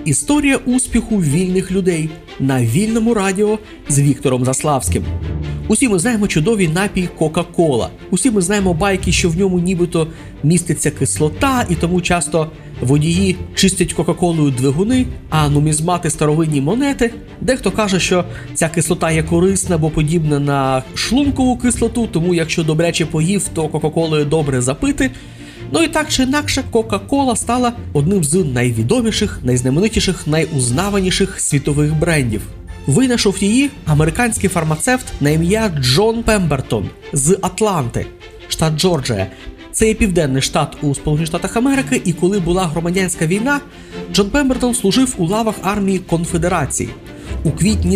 Історія успіху вільних людей на Вільному радіо з Віктором Заславським. Усі ми знаємо чудовий напій Кока-Кола. Усі ми знаємо байки, що в ньому нібито міститься кислота, і тому часто водії чистять Кока-Колою двигуни, а нумізмати старовинні монети. Дехто каже, що ця кислота є корисна, бо подібна на шлункову кислоту, тому якщо добряче поїв, то Кока-Колою добре запити. Ну і так чи інакше, Кока-Кола стала одним з найвідоміших, найзнаменитіших, найузнаваніших світових брендів. Винайшов її американський фармацевт на ім'я Джон Пембертон з Атланти, штат Джорджія. Це є південний штат у Сполучених Штатах Америки, і коли була громадянська війна, Джон Пембертон служив у лавах армії Конфедерації. У квітні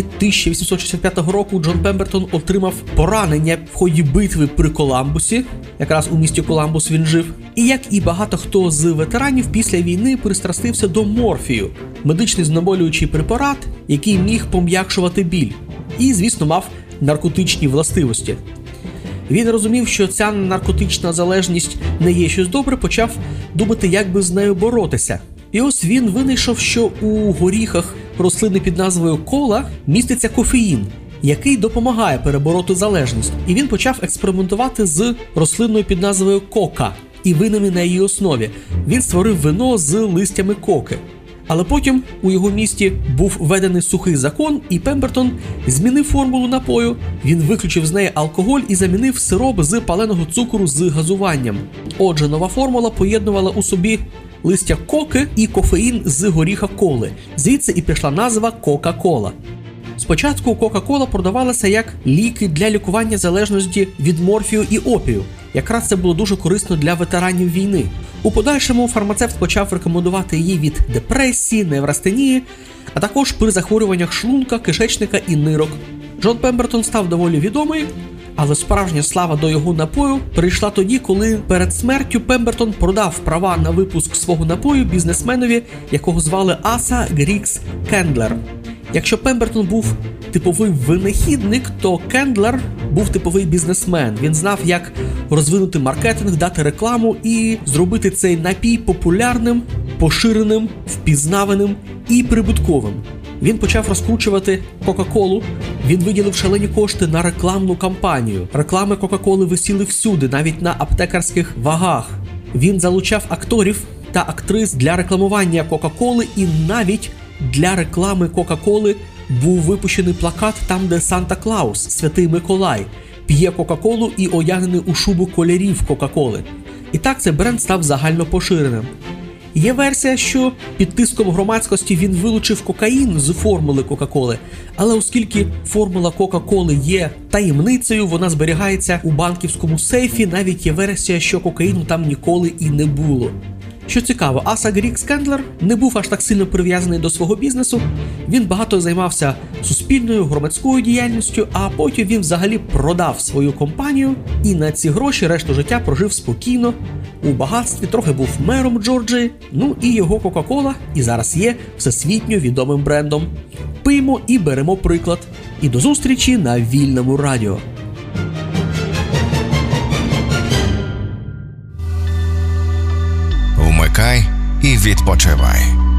1865 року Джон Пембертон отримав поранення в ході битви при Коламбусі, якраз у місті Коламбус він жив. І як і багато хто з ветеранів, після війни пристрастився до морфію, медичний знеболюючий препарат, який міг пом'якшувати біль. І, звісно, мав наркотичні властивості. Він розумів, що ця наркотична залежність не є щось добре, почав думати, як би з нею боротися. І ось він винайшов, що у горіхах рослини під назвою кола міститься кофеїн, який допомагає перебороти залежність. І він почав експериментувати з рослиною під назвою кока і винами на її основі. Він створив вино з листями коки. Але потім у його місті був введений сухий закон, і Пембертон змінив формулу напою. Він виключив з неї алкоголь і замінив сироп з паленого цукру з газуванням. Отже, нова формула поєднувала у собі листя коки і кофеїн з горіха коли. Звідси і пішла назва Кока-Кола. Спочатку Кока-Кола продавалася як ліки для лікування залежності від морфію і опію. Якраз це було дуже корисно для ветеранів війни. У подальшому фармацевт почав рекомендувати її від депресії, неврастенії, а також при захворюваннях шлунка, кишечника і нирок. Джон Пембертон став доволі відомий, але справжня слава до його напою прийшла тоді, коли перед смертю Пембертон продав права на випуск свого напою бізнесменові, якого звали Аса Грікс Кендлер. Якщо Пембертон був типовий винахідник, то Кендлер був типовий бізнесмен. Він знав, як розвинути маркетинг, дати рекламу і зробити цей напій популярним, поширеним, впізнаваним і прибутковим. Він почав розкручувати Кока-Колу, він виділив шалені кошти на рекламну кампанію. Реклами Кока-Коли висіли всюди, навіть на аптекарських вагах. Він залучав акторів та актрис для рекламування Кока-Коли, і навіть для реклами Кока-Коли був випущений плакат там, де Санта-Клаус, Святий Миколай, п'є Кока-Колу і одягнений у шубу кольорів Кока-Коли. І так цей бренд став загально поширеним. Є версія, що під тиском громадськості він вилучив кокаїн з формули Кока-Коли, але оскільки формула Кока-Коли є таємницею, вона зберігається у банківському сейфі, навіть є версія, що кокаїну там ніколи і не було. Що цікаво, Аса Грікс Кендлер не був аж так сильно прив'язаний до свого бізнесу, він багато займався суспільною, громадською діяльністю, а потім він взагалі продав свою компанію і на ці гроші решту життя прожив спокійно, у багатстві, трохи був мером Джорджії, ну і його Кока-Кола і зараз є всесвітньо відомим брендом. Пиймо і беремо приклад. І до зустрічі на Вільному радіо. Вмикай і відпочивай.